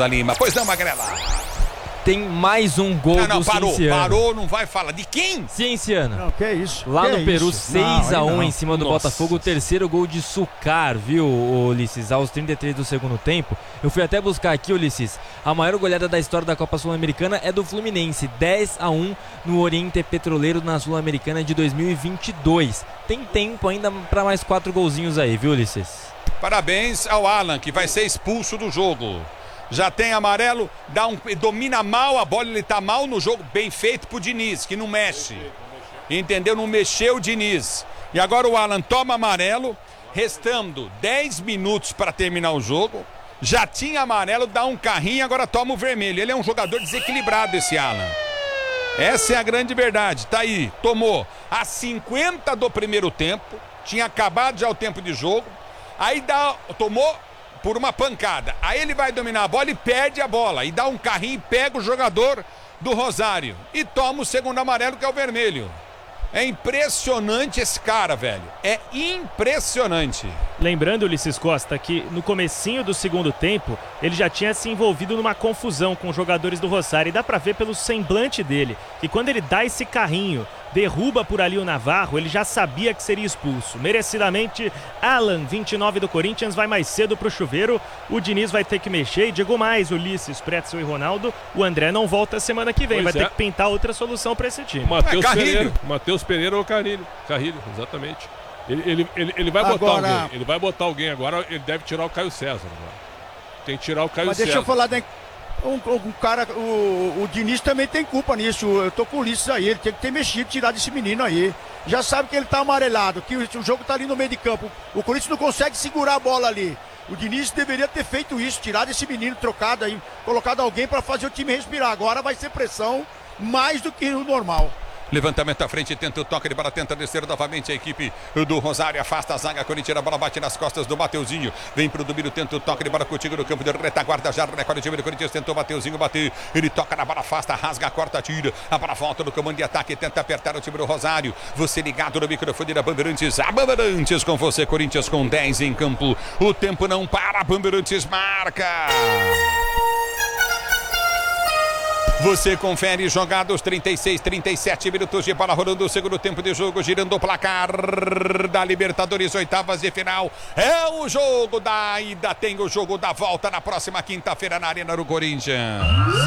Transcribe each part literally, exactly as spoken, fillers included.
Lima. Pois não, Magrela. Tem mais um gol não, não, do parou, Cienciano. Parou, não vai falar. De quem? Cienciano. Não, que é isso. Lá que no é Peru, isso? seis a um não, em cima do Nossa. Botafogo. O terceiro gol de Sucar, viu, Ulisses? Aos trinta e três do segundo tempo. Eu fui até buscar aqui, Ulisses. A maior goleada da história da Copa Sul-Americana é do Fluminense. dez a um no Oriente Petroleiro na Sul-Americana de dois mil e vinte e dois. Tem tempo ainda para mais quatro golzinhos aí, viu, Ulisses? Parabéns ao Alan, que vai ser expulso do jogo. Já tem amarelo, dá um, domina mal a bola, ele tá mal no jogo, bem feito pro Diniz, que não mexe. Entendeu? Não mexeu o Diniz. E agora o Alan toma amarelo, restando dez minutos para terminar o jogo. Já tinha amarelo, dá um carrinho, agora toma o vermelho. Ele é um jogador desequilibrado, esse Alan. Essa é a grande verdade. Tá aí, tomou a cinquenta do primeiro tempo, tinha acabado já o tempo de jogo. Aí dá, tomou por uma pancada. Aí ele vai dominar a bola e perde a bola. E dá um carrinho e pega o jogador do Rosário. E toma o segundo amarelo, que é o vermelho. É impressionante esse cara, velho. É impressionante. Lembrando, Ulisses Costa, que no comecinho do segundo tempo, ele já tinha se envolvido numa confusão com os jogadores do Rosário. E dá pra ver pelo semblante dele, que quando ele dá esse carrinho, derruba por ali o Navarro, ele já sabia que seria expulso. Merecidamente, Alan, vinte e nove do Corinthians, vai mais cedo pro chuveiro. O Diniz vai ter que mexer. E digo mais, Ulisses, Pretzel e Ronaldo, o André não volta semana que vem. Pois vai é. ter que pintar outra solução pra esse time. Matheus É, Pereira. Matheus Pereira ou Carrilho. Carrilho, exatamente. Ele, ele, ele, ele vai botar Agora- alguém. Ele vai botar alguém agora. Ele deve tirar o Caio César agora. Tem que tirar o Caio Mas César. deixa eu falar, né? Um, um cara, o, o Diniz também tem culpa nisso. Eu tô com o Ulisses aí, ele tem que ter mexido, tirar desse menino aí. Já sabe que ele tá amarelado, que o, o jogo tá ali no meio de campo. O Corinthians não consegue segurar a bola ali. O Diniz deveria ter feito isso, tirado esse menino, trocado aí, colocado alguém para fazer o time respirar. Agora vai ser pressão mais do que o normal. Levantamento à frente, tenta o toque de bola, tenta descer novamente a equipe do Rosário, afasta a zaga, Corinthians, a bola bate nas costas do Mateuzinho, vem pro domínio, tenta o toque de bola contigo no campo de retaguarda, já recolhe o time do Corinthians, tentou o Mateuzinho bater, ele toca na bola, afasta, rasga, corta, tira, a bola volta no comando de ataque, tenta apertar o time do Rosário, você ligado no microfone da Bandeirantes, a Bandeirantes com você, Corinthians com dez em campo, o tempo não para, Bandeirantes marca! Você confere jogados trinta e seis, trinta e sete minutos de bola rolando o segundo tempo de jogo, girando o placar da Libertadores, oitavas de final. É o jogo da ida, tem o jogo da volta na próxima quinta-feira na Arena do Corinthians.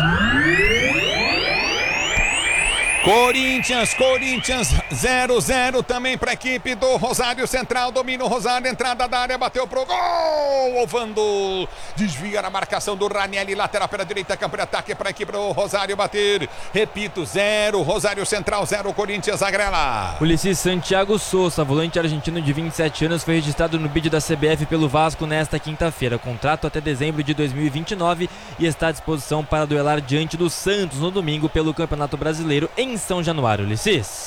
Corinthians, Corinthians zero a zero também para a equipe do Rosário Central, domina o Rosário, entrada da área, bateu pro gol, Ovando desvia na marcação do Ranieri, lateral pela direita, campo de ataque para a equipe do Rosário bater, repito, zero, Rosário Central, zero, Corinthians, agrela. Ulisses, Santiago Sousa, volante argentino de vinte e sete anos, foi registrado no bid da C B F pelo Vasco nesta quinta-feira. Contrato até dezembro de dois mil e vinte e nove e está à disposição para duelar diante do Santos no domingo pelo Campeonato Brasileiro em São Januário, Ulisses.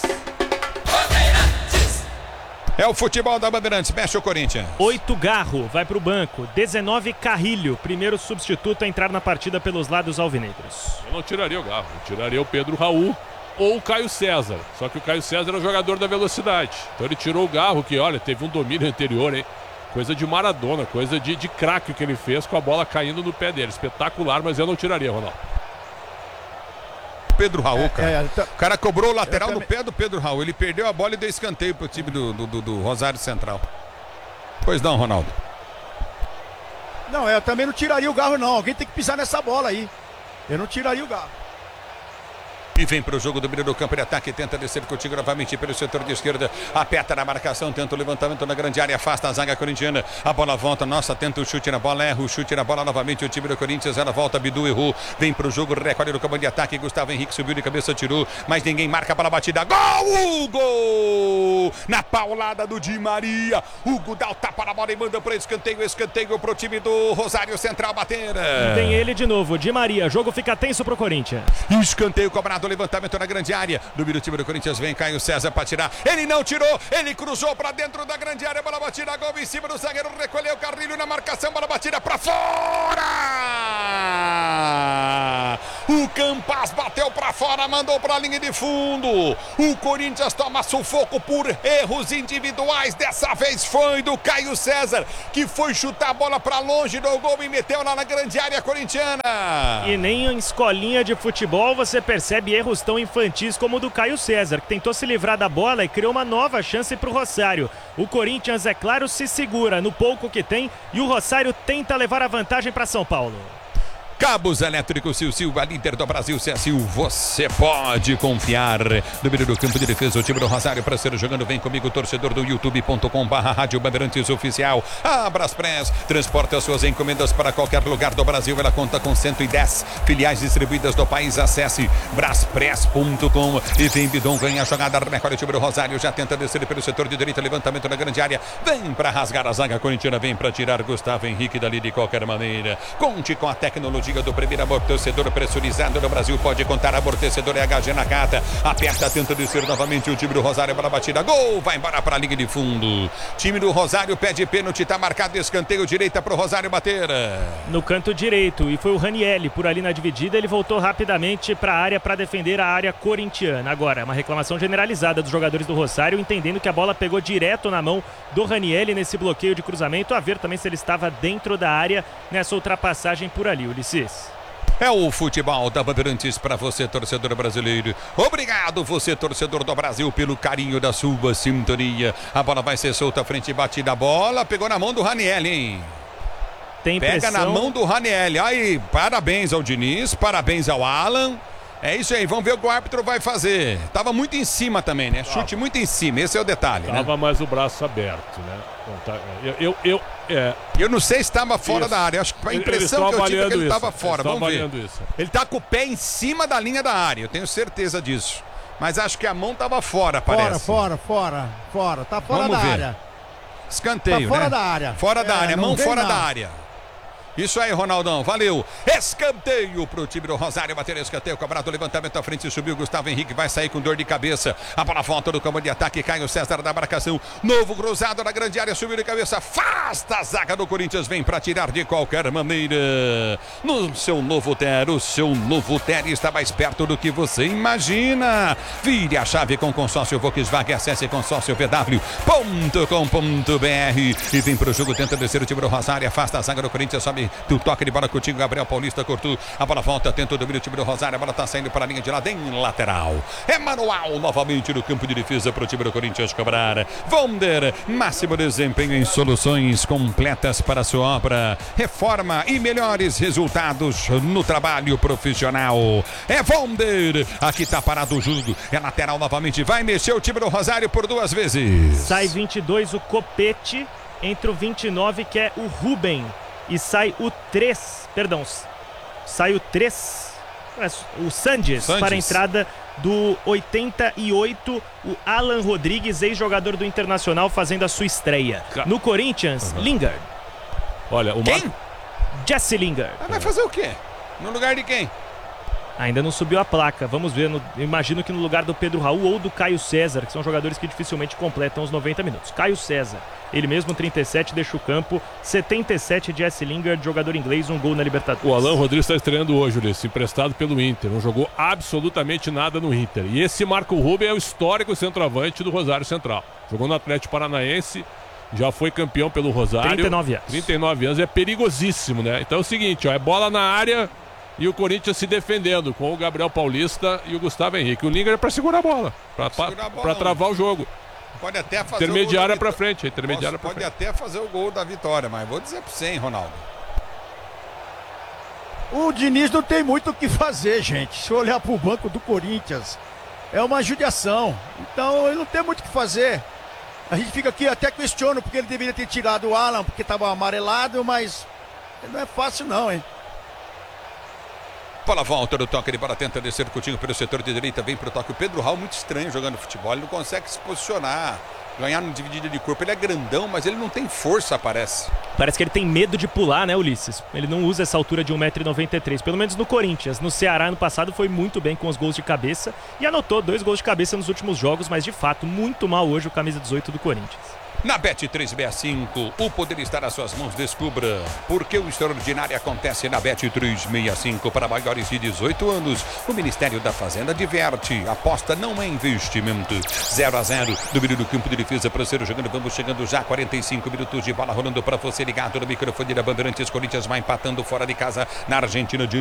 É o futebol da Bandeirantes, mexe o Corinthians. oito Garro vai pro banco, dezenove Carrilho, primeiro substituto a entrar na partida pelos lados alvinegros. Eu não tiraria o Garro, eu tiraria o Pedro Raul ou o Caio César. Só que o Caio César é o jogador da velocidade. Então ele tirou o Garro, que olha, teve um domínio anterior, hein? Coisa de Maradona, coisa de, de craque que ele fez com a bola caindo no pé dele. Espetacular, mas eu não tiraria, Ronaldo. Pedro Raul, cara. É, é, tá- O cara cobrou o lateral Eu no também- pé do Pedro Raul. Ele perdeu a bola e deu escanteio pro time do, do, do, do Rosário Central. Pois não, Ronaldo. Não, eu também não tiraria o Garro, não. Alguém tem que pisar nessa bola aí. Eu não tiraria o Garro. E vem para o jogo do meio do campo de ataque, tenta descer contigo novamente pelo setor de esquerda, aperta na marcação, tenta o levantamento na grande área, afasta a zaga corintiana, a bola volta, nossa, tenta o chute na bola, erra o chute na bola novamente, o time do Corinthians, ela volta, Bidu errou, vem para o jogo, recolhe no comando de ataque, Gustavo Henrique subiu de cabeça, tirou, mas ninguém marca, a bola batida, gol, gol, na paulada do Di Maria, Hugo dá o tapa na bola e manda para escanteio, escanteio para o time do Rosário Central bater. E tem ele de novo, Di Maria, jogo fica tenso pro Corinthians. Escanteio cobrado, levantamento na grande área. Do meio do time do Corinthians vem Caio César para tirar. Ele não tirou, ele cruzou para dentro da grande área. Bola batida, gol em cima do zagueiro. Recolheu Carrilho na marcação. Bola batida para fora. O Campas bateu pra fora, mandou pra linha de fundo. O Corinthians toma sufoco por erros individuais. Dessa vez foi do Caio César, que foi chutar a bola pra longe do gol e meteu lá na grande área corintiana. E nem em escolinha de futebol você percebe erros tão infantis como o do Caio César, que tentou se livrar da bola e criou uma nova chance pro Rosário. O Corinthians, é claro, se segura no pouco que tem e o Rosário tenta levar a vantagem para São Paulo. Cabos Elétricos Sil Silva, líder do Brasil, C S U, você pode confiar. No meio do campo de defesa, o time do Rosário para ser jogando. Vem comigo, torcedor do youtube ponto com barra Rádio Bandeirantes Oficial. A Braspress transporta suas encomendas para qualquer lugar do Brasil. Ela conta com cento e dez filiais distribuídas do país. Acesse braspress ponto com e vem Bidon, ganha a jogada, recolhe o time do Rosário, já tenta descer pelo setor de direita, levantamento na grande área. Vem para rasgar a zaga corintiana, vem para tirar Gustavo Henrique dali de qualquer maneira. Conte com a tecnologia do primeiro amortecedor pressurizado no Brasil. Pode contar, amortecedor é H G Nakata. Aperta, tenta descer novamente o time do Rosário para a batida. Gol! Vai embora para a linha de fundo. Time do Rosário pede pênalti, tá marcado escanteio direita para o Rosário bater. No canto direito, e foi o Ranielli por ali na dividida. Ele voltou rapidamente para a área para defender a área corintiana. Agora, uma reclamação generalizada dos jogadores do Rosário, entendendo que a bola pegou direto na mão do Ranielli nesse bloqueio de cruzamento. A ver também se ele estava dentro da área nessa ultrapassagem por ali, Ulisses. É o futebol da Bandeirantes para você, torcedor brasileiro. Obrigado, você, torcedor do Brasil, pelo carinho da sua sintonia. A bola vai ser solta, frente e batida. A bola pegou na mão do Ranielli, hein? Tem Pega pressão. na mão do Ranielli. Aí, parabéns ao Diniz, parabéns ao Alan. É isso aí, vamos ver o que o árbitro vai fazer. Tava muito em cima também, né? Chute muito em cima, esse é o detalhe, Tava né? mais o braço aberto, né? Eu, eu, eu, é. Eu não sei se estava fora Isso. da área. Acho que a Eles impressão que eu tive é que ele isso. estava fora. Eles Vamos ver. isso. Ele tá com o pé em cima da linha da área, eu tenho certeza disso. Mas acho que a mão tava fora, parece. Fora, fora, fora, fora. Tá fora Vamos da ver. área. Escanteio, Tá fora né? da área. Fora da É, área, não mão vem fora não. da área. Isso aí, Ronaldão, valeu. Escanteio pro time do Rosário, bater escanteio, cobrado, levantamento à frente, subiu Gustavo Henrique, vai sair com dor de cabeça. A bola volta do campo de ataque, Caio César da marcação. Novo cruzado na grande área, subiu de cabeça, afasta a zaga do Corinthians, vem para tirar de qualquer maneira. No seu novo Ter, o seu novo Ter está mais perto do que você imagina. Vire a chave com consórcio Volkswagen, acesse consórcio v w ponto com ponto b r e vem pro jogo, tenta descer o time do Rosário, afasta a zaga do Corinthians, sobe do toque de bola contigo, Gabriel Paulista cortou, a bola volta, tenta o domínio do time do Rosário, a bola tá saindo para a linha de lado em lateral. É manual novamente no campo de defesa para o time do Corinthians cobrar. Vonder, máximo desempenho em soluções completas para a sua obra, reforma e melhores resultados no trabalho profissional. É Vonder, aqui tá parado o jogo, é lateral novamente, vai mexer o time do Rosário por duas vezes. Sai vinte e dois o Copete, entre o vinte e nove que é o Ruben. E sai o três, perdão, sai o três, o Sandes, Sandes. para a entrada do oitenta e oito, o Alan Rodrigues, ex-jogador do Internacional, fazendo a sua estreia. No Corinthians, uhum. Lingard. Olha, o Quem? Mar... Jesse Lingard. Ah, vai fazer o quê? No lugar de quem? Ainda não subiu a placa, vamos ver, no, imagino que no lugar do Pedro Raul ou do Caio César, que são jogadores que dificilmente completam os noventa minutos. Caio César, ele mesmo, trinta e sete, deixa o campo, setenta e sete, Jesse Lingard, jogador inglês, um gol na Libertadores. O Alan Rodrigues está estreando hoje, Ulisses, emprestado pelo Inter, não jogou absolutamente nada no Inter. E esse Marco Ruben é o histórico centroavante do Rosário Central. Jogou no Atlético Paranaense, já foi campeão pelo Rosário. trinta e nove anos. trinta e nove anos, é perigosíssimo, né? Então é o seguinte, ó, é bola na área... E o Corinthians se defendendo com o Gabriel Paulista e o Gustavo Henrique. O Lingard é para segurar a bola, para travar o jogo. Pode até fazer intermediária o para frente, intermediária para frente. Pode até fazer o gol da vitória, mas vou dizer para você, hein, Ronaldo. O Diniz não tem muito o que fazer, gente. Se olhar para o banco do Corinthians, é uma judiação. Então ele não tem muito o que fazer. A gente fica aqui até questiona porque ele deveria ter tirado o Alan porque estava amarelado, mas não é fácil não, hein. Bola volta do toque de bola, tenta descer o Coutinho pelo setor de direita, vem pro toque. O Pedro Raul muito estranho jogando futebol, ele não consegue se posicionar. ganhar no dividida de corpo. Ele é grandão, mas ele não tem força, parece. Parece que ele tem medo de pular, né, Ulisses? Ele não usa essa altura de um metro e noventa e três, pelo menos no Corinthians. No Ceará, ano passado, foi muito bem com os gols de cabeça e anotou dois gols de cabeça nos últimos jogos, mas de fato, muito mal hoje o camisa dezoito do Corinthians. Na Bet três sessenta e cinco, o poder está nas suas mãos. Descubra porque o extraordinário acontece na Bet três sessenta e cinco para maiores de dezoito anos. O Ministério da Fazenda diverte. Aposta não é investimento. zero a zero no meio do campo de defesa para ser jogando. Vamos chegando já. quarenta e cinco minutos de bola rolando para você ligado no microfone da Bandeirantes. Corinthians vai empatando fora de casa na Argentina. De